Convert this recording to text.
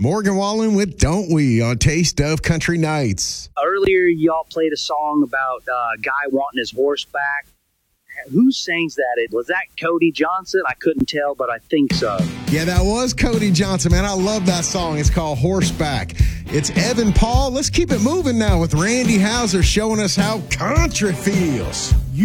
Morgan Wallen with Don't We on Taste of Country Nights. Earlier, y'all played a song about a guy wanting his horse back. Who sings that? Was that Cody Johnson? I couldn't tell, but I think so. Yeah, that was Cody Johnson, man. I love that song. It's called Horseback. It's Evan Paul. Let's keep it moving now with Randy Hauser showing us how country feels.